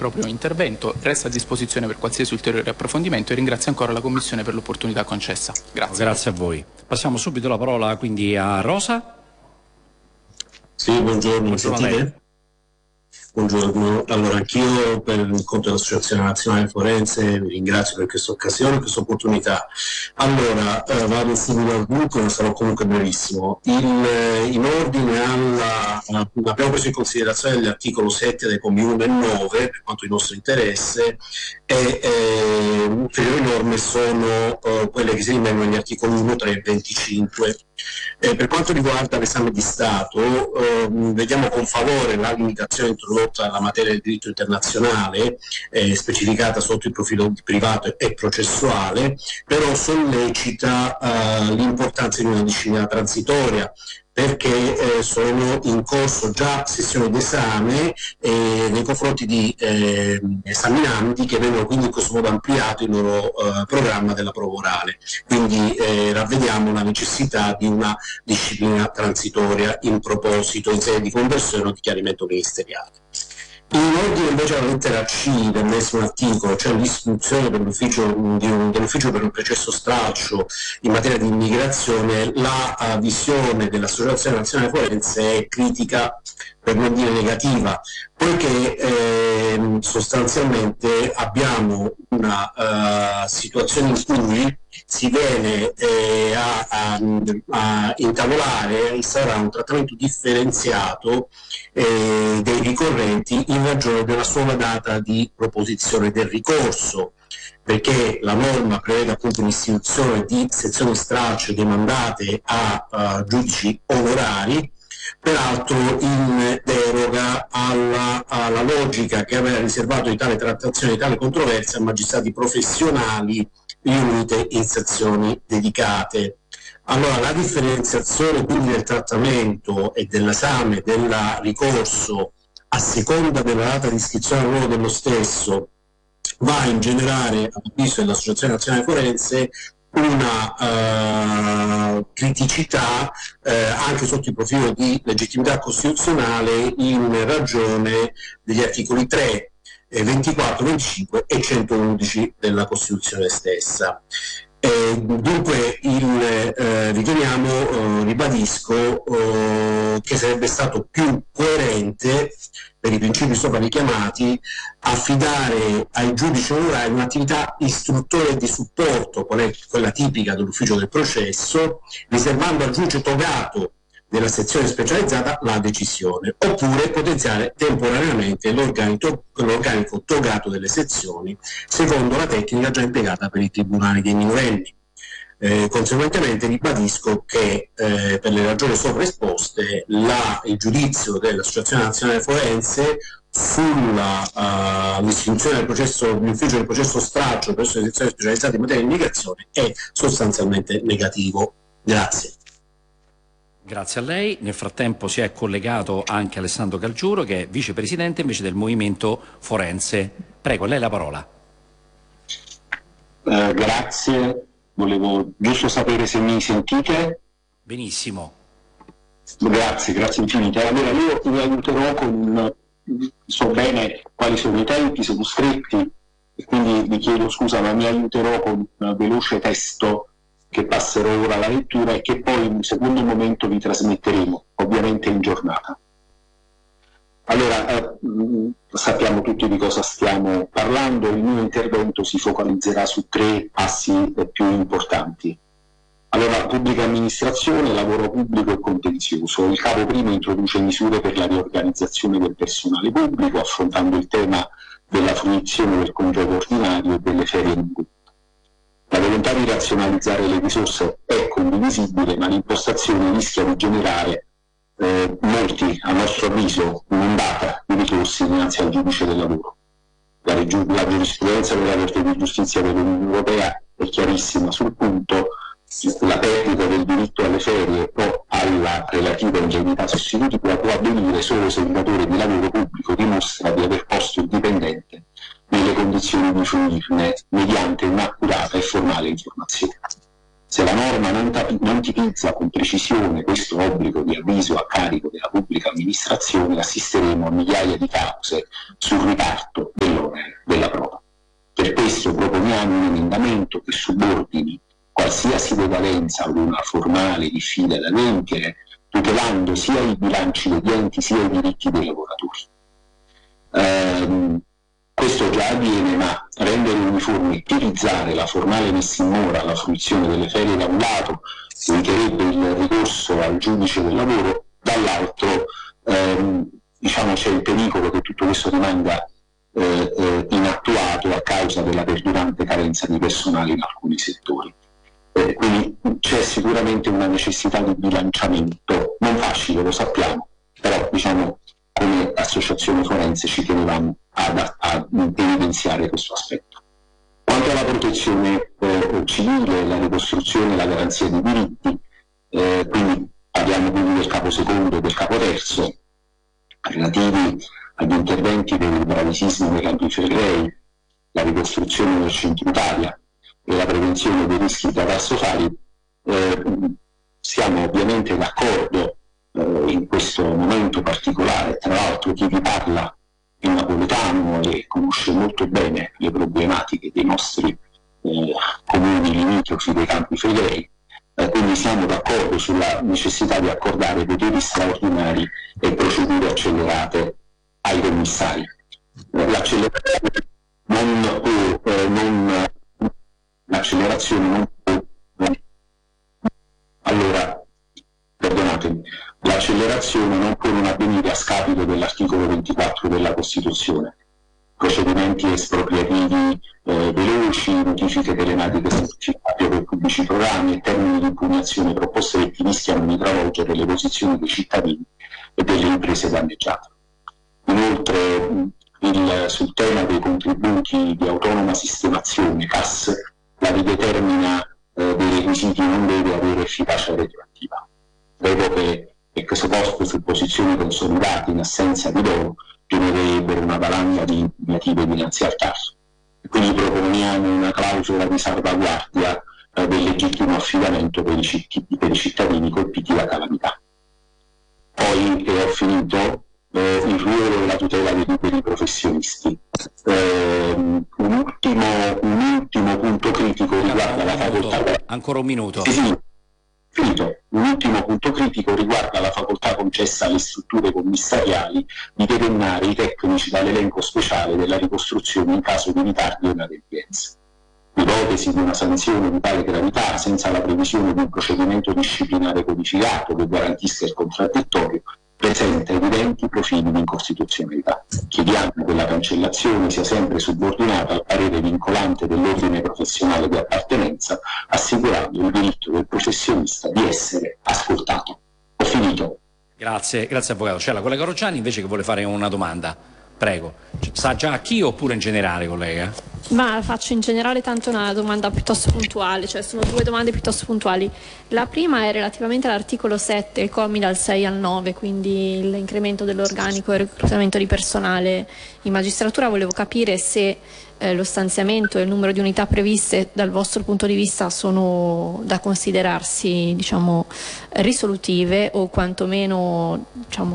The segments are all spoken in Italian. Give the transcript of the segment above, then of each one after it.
proprio intervento, resta a disposizione per qualsiasi ulteriore approfondimento e ringrazio ancora la Commissione per l'opportunità concessa. Grazie. Grazie a voi. Passiamo subito la parola quindi a Rosa. Sì, buongiorno, Buongiorno a lei. Buongiorno, allora anch'io per il conto dell'Associazione Nazionale Forense vi ringrazio per questa occasione, questa opportunità. Allora, vado in seguito al gruppo, ma sarò comunque brevissimo. In ordine abbiamo preso in considerazione l'articolo 7 dei commi 1 e 9 per quanto di nostro interesse e ulteriori norme sono quelle che si rinvengono negli articoli 1, 3 e 25. Per quanto riguarda l'esame di Stato, vediamo con favore la limitazione introdotta alla materia del diritto internazionale, specificata sotto il profilo privato e processuale, però sollecita l'importanza di una disciplina transitoria, perché sono in corso già sessioni d'esame nei confronti di esaminandi che vengono quindi in questo modo ampliato il loro programma della prova orale. Quindi ravvediamo la necessità di una disciplina transitoria in proposito in sede di conversione o di chiarimento ministeriale. In ordine invece alla lettera C del medesimo articolo, cioè l'istituzione dell'ufficio per un processo stralcio in materia di immigrazione, la visione dell'Associazione Nazionale Forense è critica, per non dire negativa, poiché sostanzialmente abbiamo una situazione in cui si viene a intavolare e sarà un trattamento differenziato dei ricorrenti in ragione della sola data di proposizione del ricorso, perché la norma prevede appunto l'istituzione di sezioni stralcio demandate a giudici onorari, peraltro in deroga alla logica che aveva riservato di tale trattazione, di tale controversia a magistrati professionali riunite in sezioni dedicate. Allora, la differenziazione quindi del trattamento e dell'esame del ricorso a seconda della data di iscrizione al ruolo dello stesso va a ingenerare, a avviso dell'Associazione Nazionale Forense, una criticità anche sotto il profilo di legittimità costituzionale in ragione degli articoli 3, 24, 25 e 111 della Costituzione stessa. Dunque ribadisco che sarebbe stato più coerente per i principi sopra richiamati affidare ai giudici onorari un'attività istruttoria e di supporto, quella tipica dell'ufficio del processo, riservando al giudice togato della sezione specializzata la decisione, oppure potenziare temporaneamente l'organico togato delle sezioni, secondo la tecnica già impiegata per i tribunali dei minorenni. Conseguentemente ribadisco che per le ragioni sopra esposte il giudizio dell'Associazione Nazionale Forense sull'istituzione dell'ufficio del processo stralcio presso le sezioni specializzate in materia di immigrazione è sostanzialmente negativo. Grazie. Grazie a lei. Nel frattempo si è collegato anche Alessandro Calgiuro, che è vicepresidente invece del Movimento Forense. Prego, a lei la parola. Grazie, volevo giusto sapere se mi sentite. Benissimo. Grazie infinite. Allora io vi aiuterò so bene quali sono i tempi, sono stretti e quindi vi chiedo scusa, ma mi aiuterò con un veloce testo che passerò ora alla lettura e che poi in un secondo momento vi trasmetteremo, ovviamente in giornata. Allora, sappiamo tutti di cosa stiamo parlando, il mio intervento si focalizzerà su 3 assi più importanti. Allora, pubblica amministrazione, lavoro pubblico e contenzioso. Il capo primo introduce misure per la riorganizzazione del personale pubblico, affrontando il tema della fruizione del congedo ordinario e delle ferie in gruppo. La volontà di razionalizzare le risorse è condivisibile, ma l'impostazione rischia di generare molti, a nostro avviso, un'ondata di ricorsi dinanzi al giudice del lavoro. La giurisprudenza della Corte di Giustizia dell'Unione Europea è chiarissima sul punto. La perdita del diritto alle ferie o alla relativa indennità sostitutiva può avvenire solo se il datore di lavoro pubblico dimostra di aver posto il dipendente nelle condizioni di fruirne mediante un'accurata e formale informazione. Se la norma non tipizza con precisione questo obbligo di avviso a carico della pubblica amministrazione, assisteremo a migliaia di cause sul riparto dell'onere della prova. Per questo proponiamo un emendamento che subordini qualsiasi decadenza ad una formale diffida da adempiere, tutelando sia i bilanci degli enti sia i diritti dei lavoratori. Questo già avviene, ma rendere uniforme e tipizzare la formale messa in mora alla fruizione delle ferie da un lato eviterebbe il ricorso al giudice del lavoro, dall'altro c'è il pericolo che tutto questo rimanga inattuato a causa della perdurante carenza di personale in alcuni settori. Quindi c'è sicuramente una necessità di bilanciamento, non facile, lo sappiamo, però come associazione forense ci tenevamo ad evidenziare questo aspetto. Quanto alla protezione civile, la ricostruzione e la garanzia dei diritti, quindi parliamo quindi del capo secondo e del capo terzo, relativi agli interventi per il bradisismo nei Campi Flegrei, la ricostruzione del centro Italia e la prevenzione dei rischi catastrofali, siamo ovviamente d'accordo in questo momento particolare. Tra l'altro chi vi parla è napoletano e conosce molto bene le problematiche dei nostri comuni limitrofi dei Campi Flegrei, quindi siamo d'accordo sulla necessità di accordare poteri straordinari e procedure accelerate ai commissari. L'accelerazione non può non avvenire a scapito dell'articolo 24 della Costituzione. Procedimenti espropriativi veloci, notifiche telematiche semplificate per pubblici programmi e termini di impugnazione troppo stretti rischiano di travolgere le posizioni dei cittadini e delle imprese danneggiate. Inoltre, sul tema dei contributi di autonoma sistemazione, CAS, la ridetermina dei requisiti non deve avere efficacia retroattiva. Credo che questo posto su posizioni consolidate in assenza di loro genererebbero una valanga di impugnative dinanzi al TAR. Quindi proponiamo una clausola di salvaguardia del legittimo affidamento per i cittadini colpiti da calamità. Poi ho finito il ruolo e la tutela dei liberi professionisti. Un ultimo punto critico riguarda la facoltà. Ancora un minuto. Sì. Finito. Un ultimo punto critico riguarda la facoltà concessa alle strutture commissariali di depennare i tecnici dall'elenco speciale della ricostruzione in caso di ritardi o inadempienze. L'ipotesi di una sanzione di tale gravità senza la previsione di un procedimento disciplinare codificato che garantisca il contraddittorio presenta evidenti profili di incostituzionalità. Chiediamo che la cancellazione sia sempre subordinata al parere vincolante dell'ordine professionale di appartenenza, assicurando il diritto del professionista di essere ascoltato. Ho finito. Grazie Avvocato. C'è la collega Roggiani invece che vuole fare una domanda. Prego. Sa già a chi oppure in generale, collega? Ma faccio in generale tanto una domanda piuttosto puntuale, cioè sono due domande piuttosto puntuali. La prima è relativamente all'articolo 7, commi dal 6 al 9, quindi l'incremento dell'organico e il reclutamento di personale in magistratura. Volevo capire se lo stanziamento e il numero di unità previste dal vostro punto di vista sono da considerarsi risolutive o quantomeno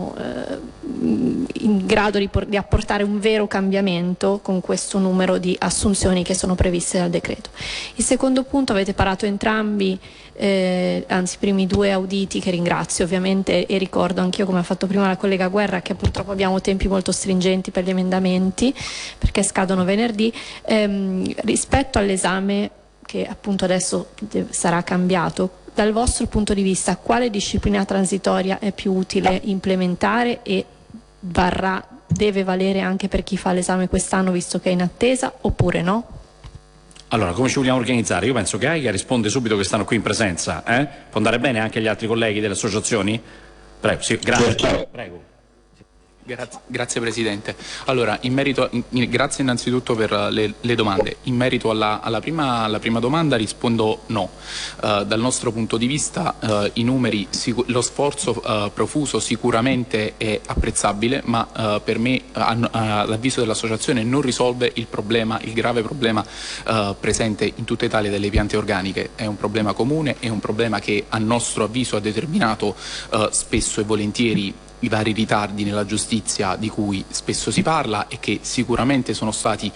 in grado di apportare un vero cambiamento con questo numero di assunzioni che sono previste dal decreto. Il secondo punto, avete parlato entrambi, anzi i primi due auditi, che ringrazio ovviamente e ricordo anch'io, come ha fatto prima la collega Guerra, che purtroppo abbiamo tempi molto stringenti per gli emendamenti perché scadono venerdì. Rispetto all'esame che appunto adesso sarà cambiato, dal vostro punto di vista quale disciplina transitoria è più utile implementare e deve valere anche per chi fa l'esame quest'anno visto che è in attesa, oppure no? Allora, come ci vogliamo organizzare? Io penso che Aiga risponde subito che stanno qui in presenza. Può andare bene anche agli altri colleghi delle associazioni? Prego, sì, grazie. Prego. Grazie Presidente. Allora, grazie innanzitutto per le domande. In merito alla prima domanda rispondo no. Dal nostro punto di vista i numeri, lo sforzo profuso sicuramente è apprezzabile, ma per me all'avviso dell'associazione non risolve il grave problema presente in tutta Italia delle piante organiche. È un problema comune, è un problema che a nostro avviso ha determinato spesso e volentieri i vari ritardi nella giustizia di cui spesso si parla e che sicuramente sono stati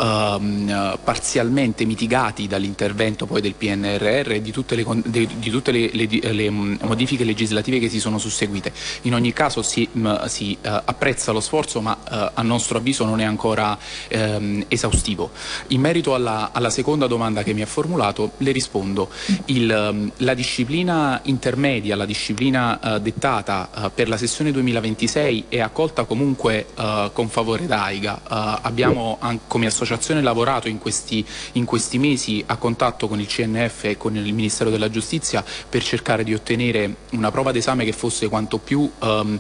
parzialmente mitigati dall'intervento poi del PNRR e di tutte le modifiche legislative che si sono susseguite. In ogni caso si apprezza lo sforzo, ma a nostro avviso non è ancora esaustivo. In merito alla seconda domanda che mi ha formulato, le rispondo. La disciplina intermedia, la disciplina dettata per la sessione 2026 è accolta comunque con favore da AIGA. Abbiamo come associazione lavorato in questi mesi a contatto con il CNF e con il Ministero della Giustizia per cercare di ottenere una prova d'esame che fosse quanto più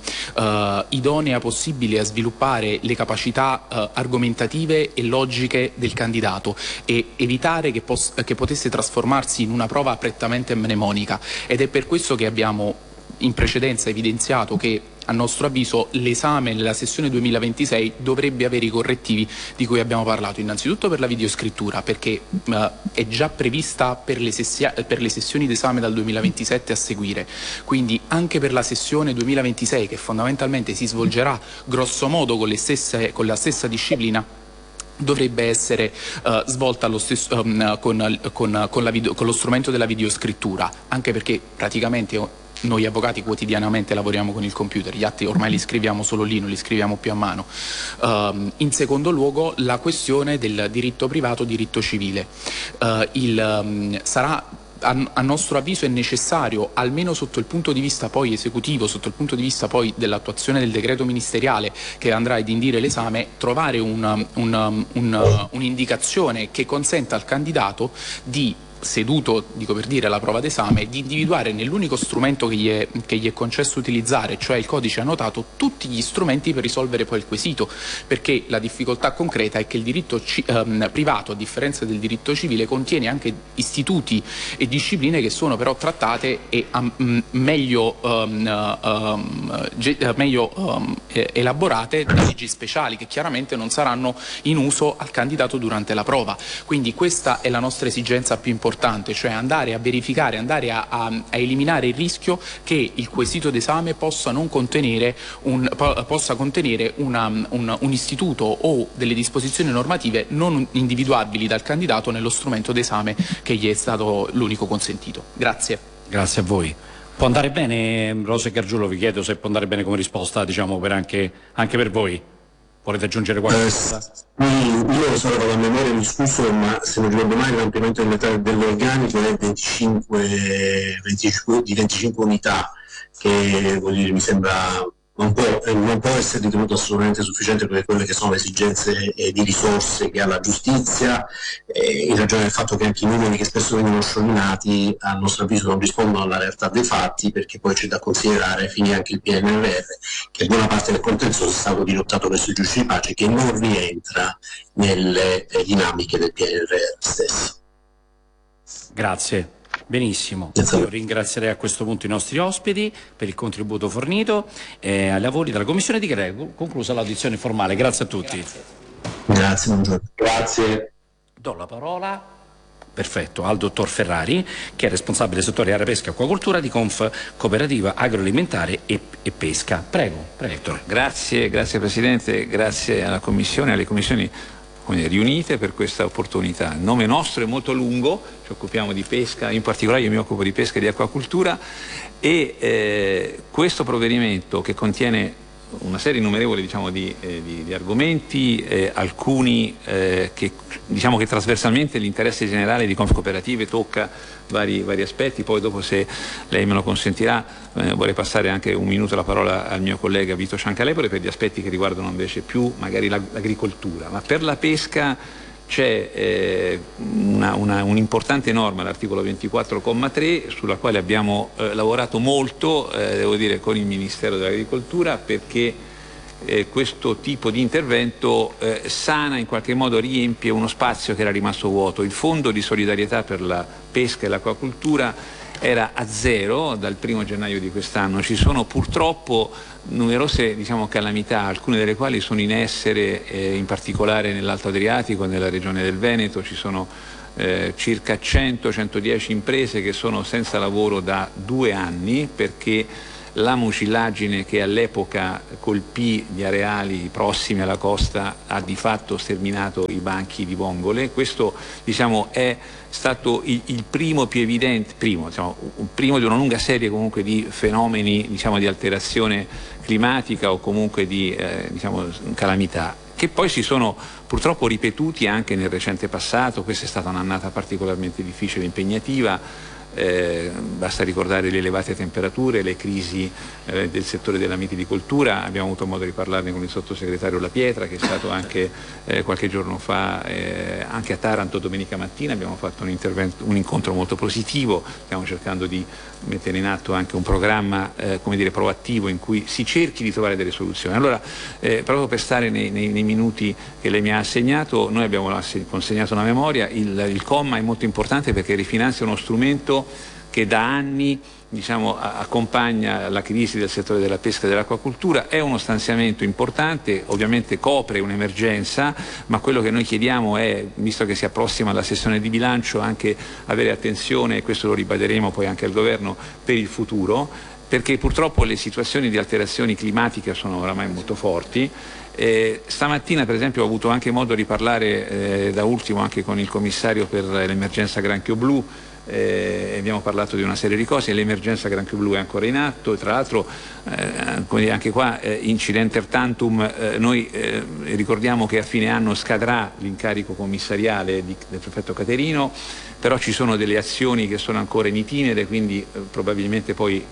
idonea possibile a sviluppare le capacità argomentative e logiche del candidato e evitare che potesse trasformarsi in una prova prettamente mnemonica, ed è per questo che abbiamo in precedenza evidenziato che a nostro avviso l'esame nella sessione 2026 dovrebbe avere i correttivi di cui abbiamo parlato, innanzitutto per la videoscrittura, perché è già prevista per le sessioni d'esame dal 2027 a seguire, quindi anche per la sessione 2026, che fondamentalmente si svolgerà grosso modo con la stessa disciplina, dovrebbe essere svolta allo stesso, con lo strumento della videoscrittura, anche perché praticamente noi avvocati quotidianamente lavoriamo con il computer, gli atti ormai li scriviamo solo lì, non li scriviamo più a mano. In secondo luogo la questione del diritto privato, diritto civile. A nostro avviso è necessario, almeno sotto il punto di vista poi esecutivo, sotto il punto di vista poi dell'attuazione del decreto ministeriale che andrà ad indire l'esame, trovare un'indicazione che consenta al candidato di, seduto, dico per dire, alla prova d'esame, di individuare nell'unico strumento che gli è concesso utilizzare, cioè il codice annotato, tutti gli strumenti per risolvere poi il quesito, perché la difficoltà concreta è che il diritto privato, a differenza del diritto civile, contiene anche istituti e discipline che sono però trattate e meglio elaborate da leggi speciali che chiaramente non saranno in uso al candidato durante la prova. Quindi questa è la nostra esigenza più importante, cioè andare a verificare, andare a eliminare il rischio che il quesito d'esame possa contenere un istituto o delle disposizioni normative non individuabili dal candidato nello strumento d'esame che gli è stato l'unico consentito. Grazie. Grazie a voi. Può andare bene, Rosa e Gargiulo, vi chiedo se può andare bene come risposta, diciamo, anche per voi. Volete aggiungere qualcosa? Io sono con la memoria mi scuso, ma se non ricordo mai l'ampliamento dell'organico è 25 unità, che vuol dire, mi sembra non può essere ritenuto assolutamente sufficiente per quelle che sono le esigenze di risorse che ha la giustizia, in ragione del fatto che anche i numeri che spesso vengono sciorinati a nostro avviso non rispondono alla realtà dei fatti, perché poi c'è da considerare fine anche il PNRR, che buona parte del contenzioso è stato dirottato verso i giudici di pace, che non rientra nelle dinamiche del PNRR stesso. Grazie. Benissimo, io ringrazierei a questo punto i nostri ospiti per il contributo fornito ai lavori della Commissione. Di Greco, conclusa l'audizione formale. Grazie a tutti. Grazie, buongiorno. Grazie. Do la parola, perfetto, al dottor Ferrari, che è responsabile settore area pesca e acquacoltura di Conf Cooperativa Agroalimentare e Pesca. Prego, dottore. Grazie Presidente, grazie alla Commissione, alle Commissioni riunite per questa opportunità. Il nome nostro è molto lungo, ci occupiamo di pesca, in particolare io mi occupo di pesca e di acquacultura, e questo provvedimento, che contiene una serie innumerevole di argomenti, alcuni che trasversalmente l'interesse generale di Confcooperative tocca vari aspetti. Poi dopo, se lei me lo consentirà, vorrei passare anche un minuto la parola al mio collega Vito Ciancalepore per gli aspetti che riguardano invece più magari l'agricoltura. Ma per la pesca c'è un'importante norma, l'articolo 24,3, sulla quale abbiamo lavorato molto, devo dire, con il Ministero dell'Agricoltura, perché questo tipo di intervento sana, in qualche modo riempie uno spazio che era rimasto vuoto. Il fondo di solidarietà per la pesca e l'acquacoltura era a zero dal 1° gennaio di quest'anno. Ci sono purtroppo numerose calamità, alcune delle quali sono in essere in particolare nell'Alto Adriatico, nella regione del Veneto. Ci sono circa 100-110 imprese che sono senza lavoro da 2 anni perché la mucillagine che all'epoca colpì gli areali prossimi alla costa ha di fatto sterminato i banchi di vongole. Questo è stato il primo più evidente, primo di una lunga serie comunque di fenomeni di alterazione climatica o comunque di calamità, che poi si sono purtroppo ripetuti anche nel recente passato. Questa è stata un'annata particolarmente difficile e impegnativa. Basta ricordare le elevate temperature, le crisi del settore della mitilicoltura. Abbiamo avuto modo di parlarne con il sottosegretario La Pietra, che è stato anche qualche giorno fa anche a Taranto domenica mattina. Abbiamo fatto un incontro molto positivo. Stiamo cercando di mettere in atto anche un programma proattivo in cui si cerchi di trovare delle soluzioni. Allora, proprio per stare nei minuti che lei mi ha assegnato, noi abbiamo consegnato una memoria. Il comma è molto importante perché rifinanzia uno strumento che da anni accompagna la crisi del settore della pesca e dell'acquacoltura. È uno stanziamento importante, ovviamente copre un'emergenza, ma quello che noi chiediamo è, visto che si approssima la sessione di bilancio, anche avere attenzione, e questo lo ribadiremo poi anche al Governo, per il futuro, perché purtroppo le situazioni di alterazioni climatiche sono oramai molto forti. Stamattina per esempio ho avuto anche modo di parlare da ultimo anche con il commissario per l'emergenza granchio blu. Abbiamo parlato di una serie di cose. L'emergenza granchio blu è ancora in atto e tra l'altro anche qua incidenter tantum, noi ricordiamo che a fine anno scadrà l'incarico commissariale del prefetto Caterino, però ci sono delle azioni che sono ancora in itinere, quindi probabilmente poi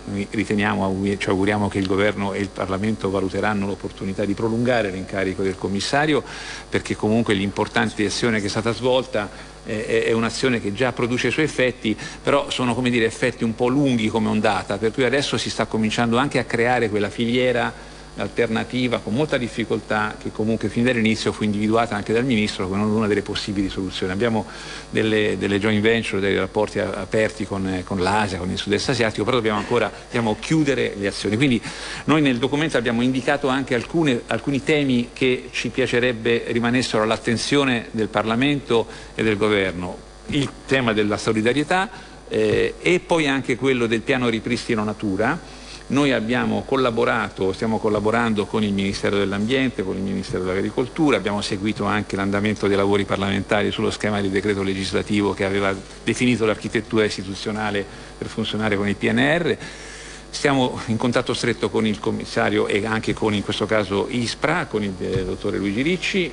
ci auguriamo che il Governo e il Parlamento valuteranno l'opportunità di prolungare l'incarico del commissario, perché comunque l'importante azione che è stata svolta è un'azione che già produce i suoi effetti, però sono effetti un po' lunghi come ondata, per cui adesso si sta cominciando anche a creare quella filiera alternativa con molta difficoltà che comunque fin dall'inizio fu individuata anche dal Ministro come una delle possibili soluzioni. Abbiamo delle joint venture, dei rapporti aperti con l'Asia, con il sud-est asiatico, però dobbiamo chiudere le azioni. Quindi noi nel documento abbiamo indicato anche alcuni temi che ci piacerebbe rimanessero all'attenzione del Parlamento e del Governo: il tema della solidarietà e poi anche quello del piano ripristino natura. Noi stiamo collaborando con il Ministero dell'Ambiente, con il Ministero dell'Agricoltura, abbiamo seguito anche l'andamento dei lavori parlamentari sullo schema di decreto legislativo che aveva definito l'architettura istituzionale per funzionare con il PNR. Stiamo in contatto stretto con il commissario e anche con, in questo caso, ISPRA, con il dottore Luigi Ricci.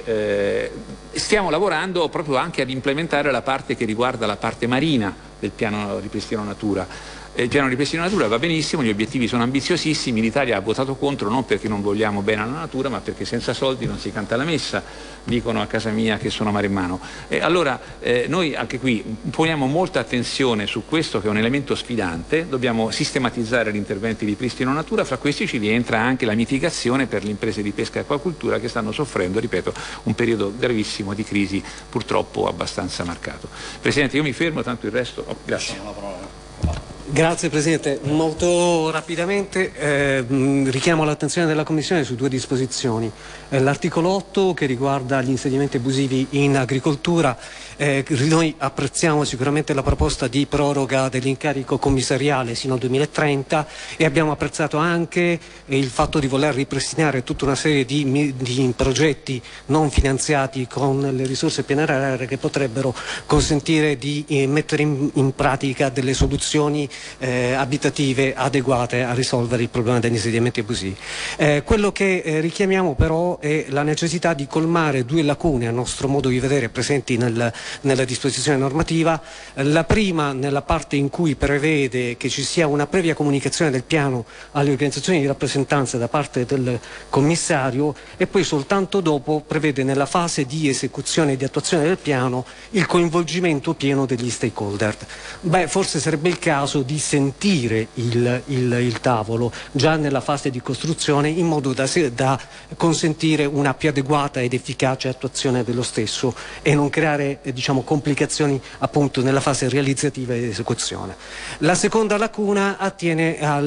Stiamo lavorando proprio anche ad implementare la parte che riguarda la parte marina del piano ripristino natura. Il piano ripristino natura va benissimo, gli obiettivi sono ambiziosissimi, l'Italia ha votato contro non perché non vogliamo bene alla natura, ma perché senza soldi non si canta la messa, dicono a casa mia che sono maremmano. Allora noi anche qui poniamo molta attenzione su questo, che è un elemento sfidante. Dobbiamo sistematizzare gli interventi di ripristino natura, fra questi ci rientra anche la mitigazione per le imprese di pesca e acquacoltura che stanno soffrendo, ripeto, un periodo gravissimo di crisi purtroppo abbastanza marcato. Presidente, io mi fermo, tanto il resto... grazie. Grazie Presidente, molto rapidamente richiamo l'attenzione della Commissione su 2 disposizioni. L'articolo 8 che riguarda gli insediamenti abusivi in agricoltura, noi apprezziamo sicuramente la proposta di proroga dell'incarico commissariale sino al 2030 e abbiamo apprezzato anche il fatto di voler ripristinare tutta una serie di progetti non finanziati con le risorse PNRR che potrebbero consentire di mettere in pratica delle soluzioni abitative adeguate a risolvere il problema degli insediamenti abusivi. Quello che richiamiamo però è la necessità di colmare 2 lacune a nostro modo di vedere presenti nella disposizione normativa. La prima nella parte in cui prevede che ci sia una previa comunicazione del piano alle organizzazioni di rappresentanza da parte del commissario e poi soltanto dopo prevede nella fase di esecuzione e di attuazione del piano il coinvolgimento pieno degli stakeholder. Forse sarebbe il caso di sentire il tavolo già nella fase di costruzione, in modo da consentire una più adeguata ed efficace attuazione dello stesso e non creare complicazioni appunto nella fase realizzativa ed esecuzione. La seconda lacuna attiene a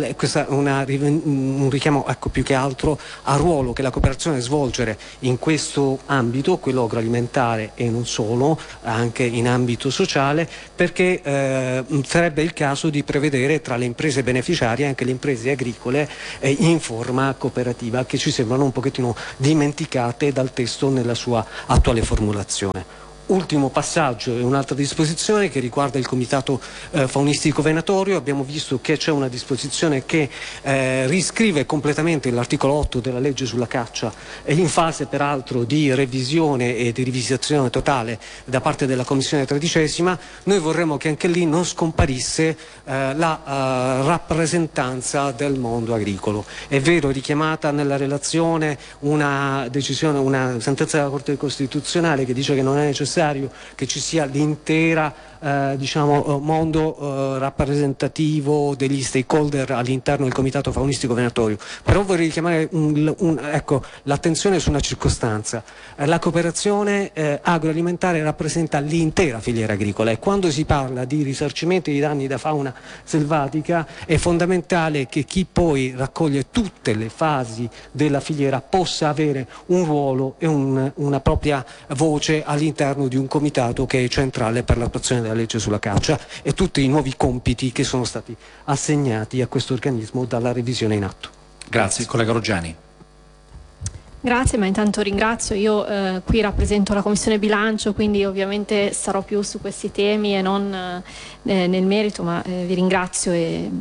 un richiamo più che altro al ruolo che la cooperazione svolgere in questo ambito, quello agroalimentare e non solo, anche in ambito sociale, perché sarebbe il caso di prevedere tra le imprese beneficiarie anche le imprese agricole in forma cooperativa, che ci sembrano un pochettino dimenticate dal testo nella sua attuale formulazione. Ultimo passaggio è un'altra disposizione che riguarda il Comitato Faunistico Venatorio. Abbiamo visto che c'è una disposizione che riscrive completamente l'articolo 8 della legge sulla caccia, in fase peraltro di revisione e di rivisitazione totale da parte della Commissione 13ª. Noi vorremmo che anche lì non scomparisse la rappresentanza del mondo agricolo. È vero, richiamata nella relazione una sentenza della Corte Costituzionale che dice che non è necessario che ci sia l'intera mondo rappresentativo degli stakeholder all'interno del Comitato Faunistico Venatorio, però vorrei richiamare l'attenzione su una circostanza. La cooperazione agroalimentare rappresenta l'intera filiera agricola, e quando si parla di risarcimento di danni da fauna selvatica è fondamentale che chi poi raccoglie tutte le fasi della filiera possa avere un ruolo e una propria voce all'interno di un comitato che è centrale per l'attuazione della legge sulla caccia e tutti i nuovi compiti che sono stati assegnati a questo organismo dalla revisione in atto. Grazie. Collega Roggiani. Grazie, ma intanto ringrazio. Io qui rappresento la Commissione Bilancio, quindi ovviamente sarò più su questi temi e non nel merito, ma vi ringrazio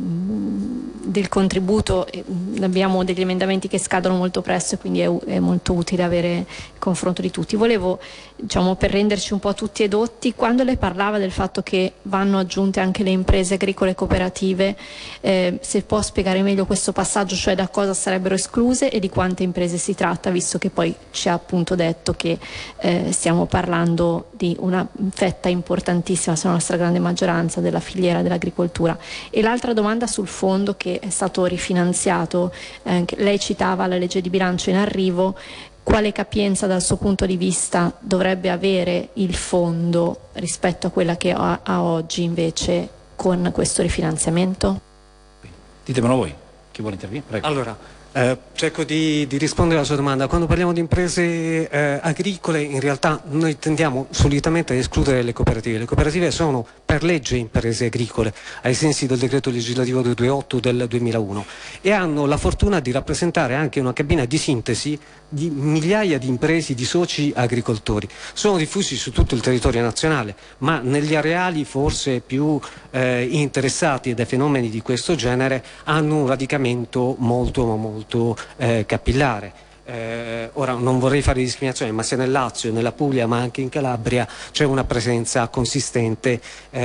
del contributo. Abbiamo degli emendamenti che scadono molto presto e quindi è molto utile avere il confronto di tutti. Volevo, per renderci un po' tutti edotti, quando lei parlava del fatto che vanno aggiunte anche le imprese agricole cooperative, se può spiegare meglio questo passaggio, cioè da cosa sarebbero escluse e di quante imprese si tratta, visto che poi ci ha appunto detto che stiamo parlando di una fetta importantissima, se non la stragrande maggioranza, della filiera dell'agricoltura. E l'altra domanda sul fondo che è stato rifinanziato, lei citava la legge di bilancio in arrivo, quale capienza dal suo punto di vista dovrebbe avere il fondo rispetto a quella che ha oggi invece con questo rifinanziamento? Ditemelo voi, chi vuole intervenire? Prego. Allora, cerco di rispondere alla sua domanda. Quando parliamo di imprese agricole, in realtà noi tendiamo solitamente a escludere le cooperative. Le cooperative sono per legge imprese agricole, ai sensi del decreto legislativo 228 del 2001, e hanno la fortuna di rappresentare anche una cabina di sintesi di migliaia di imprese, di soci agricoltori. Sono diffusi su tutto il territorio nazionale, ma negli areali forse più interessati dai fenomeni di questo genere hanno un radicamento molto capillare. Ora non vorrei fare discriminazione, ma sia nel Lazio, nella Puglia, ma anche in Calabria c'è una presenza consistente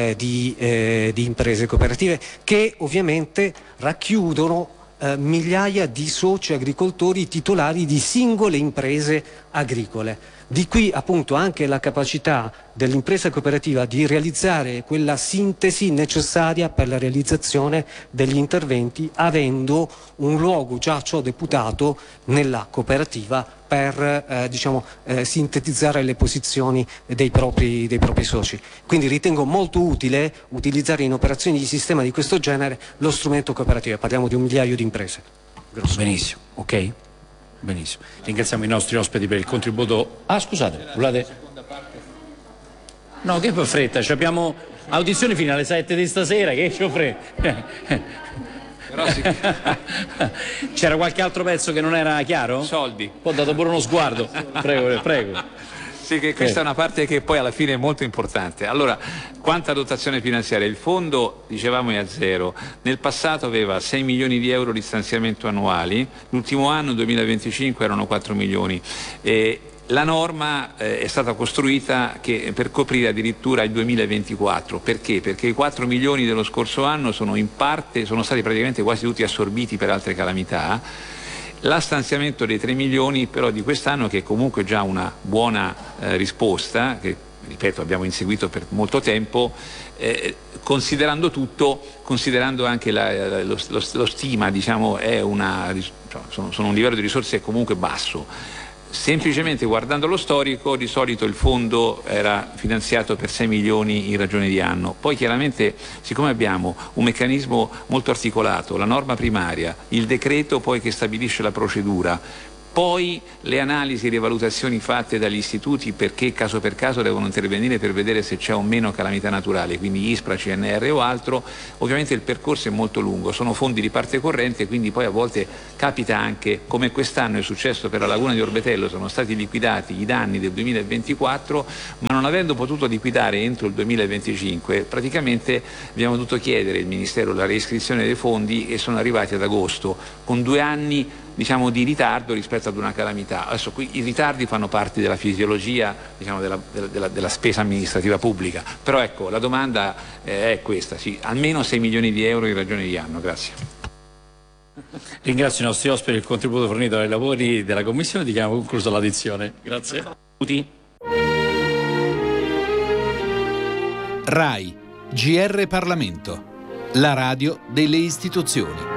di imprese cooperative che ovviamente racchiudono migliaia di soci agricoltori titolari di singole imprese agricole. Di qui appunto anche la capacità dell'impresa cooperativa di realizzare quella sintesi necessaria per la realizzazione degli interventi, avendo un luogo già ciò deputato nella cooperativa per sintetizzare le posizioni dei propri soci. Quindi ritengo molto utile utilizzare in operazioni di sistema di questo genere lo strumento cooperativo. Parliamo di 1 migliaio di imprese. Benissimo, ok? Benissimo. Ringraziamo i nostri ospiti per il contributo. Ah, scusate, volete? No, che per fretta, abbiamo audizioni fino alle 7 di stasera, che ci fretta. Però sì. C'era qualche altro pezzo che non era chiaro? Soldi. Ho dato pure uno sguardo. Prego. Sì, che questa è una parte che poi alla fine è molto importante. Allora, quanta dotazione finanziaria? Il fondo, dicevamo, è a zero. Nel passato aveva 6 milioni di euro di stanziamento annuali, l'ultimo anno, 2025, erano 4 milioni. La norma è stata costruita per coprire addirittura il 2024. Perché? Perché i 4 milioni dello scorso anno sono stati praticamente quasi tutti assorbiti per altre calamità. Stanziamento dei 3 milioni però di quest'anno, che è comunque già una buona risposta, che ripeto, abbiamo inseguito per molto tempo, considerando tutto, considerando anche lo stima, diciamo, sono un livello di risorse comunque basso. Semplicemente guardando lo storico, di solito il fondo era finanziato per 6 milioni in ragione di anno. Poi chiaramente, siccome abbiamo un meccanismo molto articolato, la norma primaria, il decreto poi che stabilisce la procedura, poi le analisi e le valutazioni fatte dagli istituti, perché caso per caso devono intervenire per vedere se c'è o meno calamità naturale, quindi ISPRA, CNR o altro, ovviamente il percorso è molto lungo, sono fondi di parte corrente, quindi poi a volte capita anche, come quest'anno è successo per la laguna di Orbetello, sono stati liquidati i danni del 2024, ma non avendo potuto liquidare entro il 2025, praticamente abbiamo dovuto chiedere al Ministero la reiscrizione dei fondi e sono arrivati ad agosto, con 2 anni diciamo di ritardo rispetto ad una calamità. Adesso qui i ritardi fanno parte della fisiologia, diciamo, della spesa amministrativa pubblica, però ecco, la domanda è questa, sì, almeno 6 milioni di euro in ragione di anno. Grazie. Ringrazio i nostri ospiti per il contributo fornito ai lavori della Commissione, dichiaro conclusa l'audizione. Grazie. RAI, GR Parlamento, la radio delle istituzioni.